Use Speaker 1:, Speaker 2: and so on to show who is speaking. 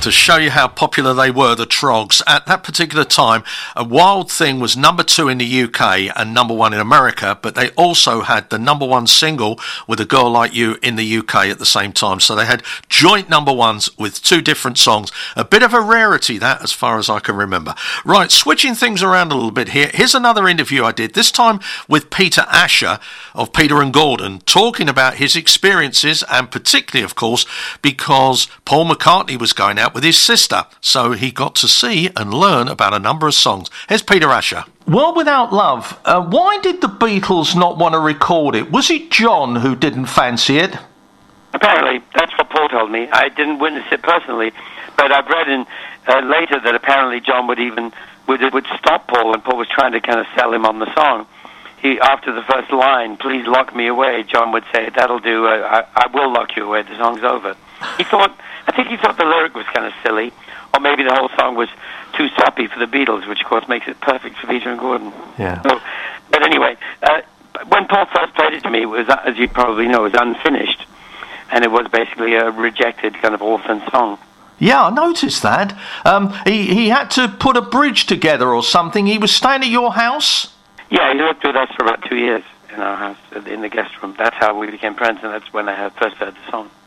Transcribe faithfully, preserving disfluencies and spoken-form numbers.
Speaker 1: To show you how popular they were, the Troggs, at that particular time, A Wild Thing was number two in the U K and number one in America, but they also had the number one single with A Girl Like You in the U K at the same time. So they had joint number ones with two different songs. A bit of a rarity, that, as far as I can remember. Right, switching things around a little bit here. Here's another interview I did, this time with Peter Asher of Peter and Gordon, talking about his experiences, and particularly, of course, because Paul McCartney was going out with his sister, so he got to see and learn about a number of songs. Here's Peter Asher. World Without Love, uh, why did the Beatles not want to record it? Was it John who didn't fancy it?
Speaker 2: Apparently, that's what Paul told me. I didn't witness it personally, but I've read in uh, later that apparently John would even would, would stop Paul when Paul was trying to kind of sell him on the song. He, after the first line, "Please lock me away," John would say, "That'll do, uh, I, I will lock you away, the song's over." He thought, I think he thought the lyric was kind of silly, or maybe the whole song was too soppy for the Beatles, which of course makes it perfect for Peter and Gordon.
Speaker 1: Yeah.
Speaker 2: So, but anyway, uh, when Paul first played it to me, it was, as you probably know, it was unfinished, and it was basically a rejected kind of orphan song.
Speaker 1: Yeah, I noticed that. Um, he, he had to put a bridge together or something. He was staying at your house?
Speaker 2: Yeah, he lived with us for about two years in our house, in the guest room. That's how we became friends, and that's when I had first heard the song.